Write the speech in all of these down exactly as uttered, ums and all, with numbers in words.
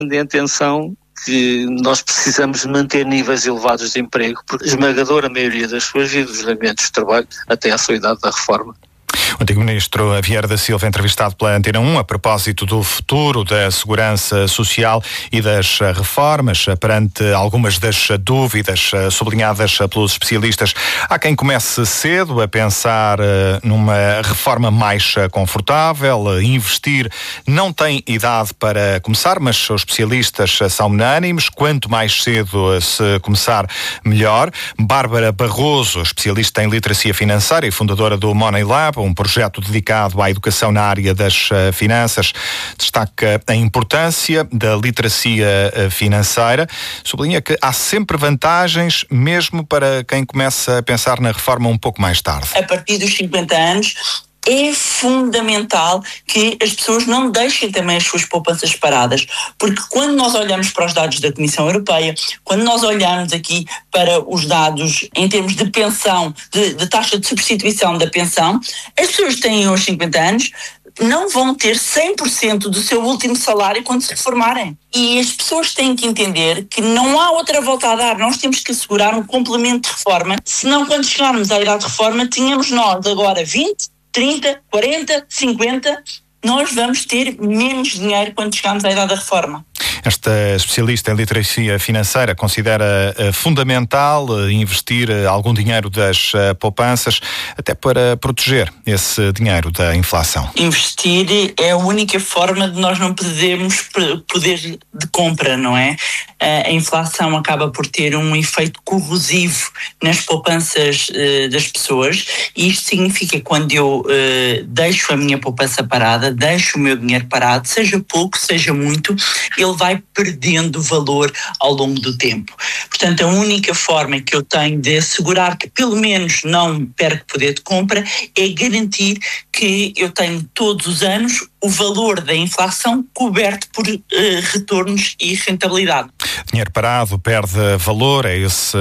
de atenção que nós precisamos manter níveis elevados de emprego, porque a esmagadora maioria das pessoas vive dos elementos de trabalho até à sua idade da reforma. O antigo ministro Vieira da Silva, entrevistado pela Antena um, a propósito do futuro da segurança social e das reformas, perante algumas das dúvidas sublinhadas pelos especialistas. Há quem comece cedo a pensar numa reforma mais confortável, investir não tem idade para começar, mas os especialistas são unânimes, quanto mais cedo se começar, melhor. Bárbara Barroso, especialista em literacia financeira e fundadora do Money Lab, um projeto dedicado à educação na área das uh, finanças, destaca a importância da literacia uh, financeira. Sublinha que há sempre vantagens, mesmo para quem começa a pensar na reforma um pouco mais tarde. A partir dos cinquenta anos, é fundamental que as pessoas não deixem também as suas poupanças paradas, porque quando nós olhamos para os dados da Comissão Europeia, quando nós olhamos aqui para os dados em termos de pensão, de, de taxa de substituição da pensão, as pessoas que têm hoje cinquenta anos não vão ter cem por cento do seu último salário quando se reformarem. E as pessoas têm que entender que não há outra volta a dar. Nós temos que assegurar um complemento de reforma, senão quando chegarmos à idade de reforma, tínhamos nós agora vinte, trinta, quarenta, cinquenta, nós vamos ter menos dinheiro quando chegarmos à idade da reforma. Esta especialista em literacia financeira considera uh, fundamental uh, investir uh, algum dinheiro das uh, poupanças, até para proteger esse dinheiro da inflação. Investir é a única forma de nós não perdermos poder de compra, não é? Uh, a inflação acaba por ter um efeito corrosivo nas poupanças uh, das pessoas, e isto significa que quando eu uh, deixo a minha poupança parada, deixo o meu dinheiro parado, seja pouco, seja muito, ele vai perdendo valor ao longo do tempo. Portanto, a única forma que eu tenho de assegurar que pelo menos não perco poder de compra é garantir que eu tenho todos os anos o valor da inflação coberto por uh, retornos e rentabilidade. Dinheiro parado perde valor, é essa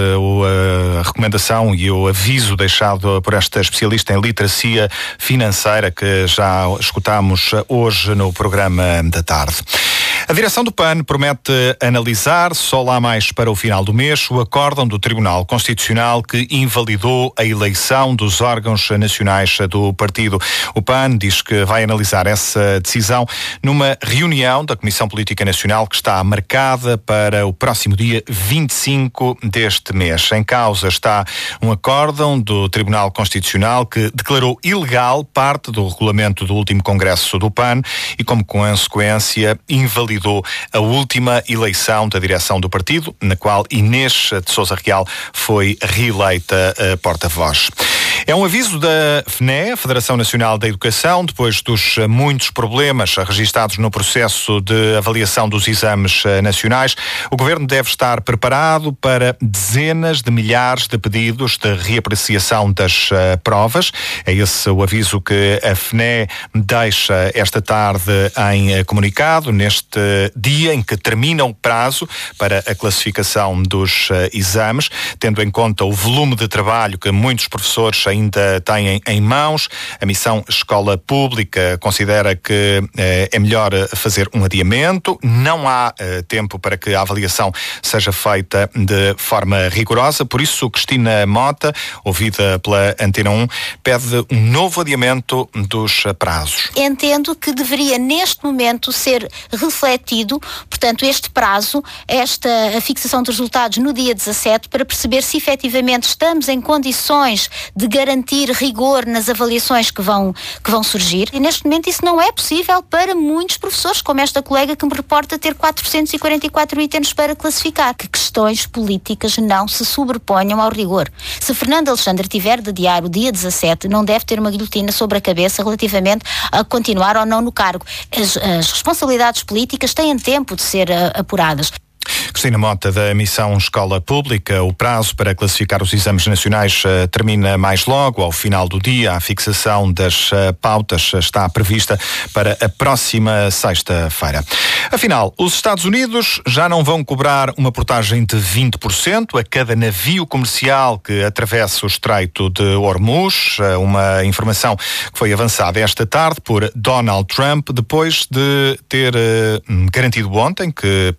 a recomendação e o aviso deixado por esta especialista em literacia financeira que já escutámos hoje no programa da tarde. A direção do P A N promete analisar, só lá mais para o final do mês, o acórdão do Tribunal Constitucional que invalidou a eleição dos órgãos nacionais do partido. O P A N diz que vai analisar essa decisão numa reunião da Comissão Política Nacional que está marcada para o próximo dia vinte e cinco deste mês. Em causa está um acórdão do Tribunal Constitucional que declarou ilegal parte do regulamento do último Congresso do P A N e, como consequência, invalidou a última eleição da direção do partido, na qual Inês de Sousa Real foi reeleita uh, porta-voz. É um aviso da F N E, Federação Nacional da Educação, depois dos muitos problemas registados no processo de avaliação dos exames nacionais. O Governo deve estar preparado para dezenas de milhares de pedidos de reapreciação das uh, provas. É esse o aviso que a F N E deixa esta tarde em uh, comunicado, neste dia em que termina o prazo para a classificação dos uh, exames, tendo em conta o volume de trabalho que muitos professores ainda têm em mãos. A missão Escola Pública considera que eh, é melhor fazer um adiamento. Não há eh, tempo para que a avaliação seja feita de forma rigorosa. Por isso, Cristina Mota, ouvida pela Antena um, pede um novo adiamento dos prazos. Entendo que deveria, neste momento, ser refletido, portanto, este prazo, esta a fixação dos resultados no dia dezassete, para perceber se efetivamente estamos em condições de garantir rigor nas avaliações que vão, que vão surgir. E neste momento isso não é possível para muitos professores, como esta colega que me reporta ter quatrocentos e quarenta e quatro itens para classificar. Que questões políticas não se sobreponham ao rigor. Se Fernando Alexandre tiver de adiar o dia dezassete, não deve ter uma guilhotina sobre a cabeça relativamente a continuar ou não no cargo. As, as responsabilidades políticas têm tempo de ser uh, apuradas. Cristina Mota, da Missão Escola Pública. O prazo para classificar os exames nacionais uh, termina mais logo, ao final do dia. A fixação das uh, pautas está prevista para a próxima sexta-feira. Afinal, os Estados Unidos já não vão cobrar uma portagem de vinte por cento a cada navio comercial que atravessa o Estreito de Hormuz, uma informação que foi avançada esta tarde por Donald Trump, depois de ter uh, garantido ontem que